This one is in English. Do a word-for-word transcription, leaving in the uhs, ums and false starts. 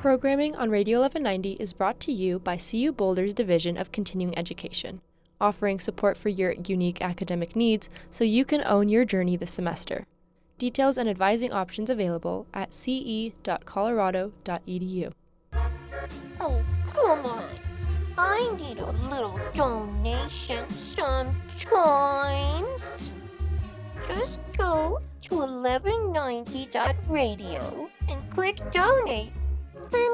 Programming on Radio eleven ninety is brought to you by C U Boulder's Division of Continuing Education, offering support for your unique academic needs so you can own your journey this semester. Details and advising options available at c e dot colorado dot e d u. Oh, come on. I need a little donation sometimes. Just go to eleven ninety dot radio and click donate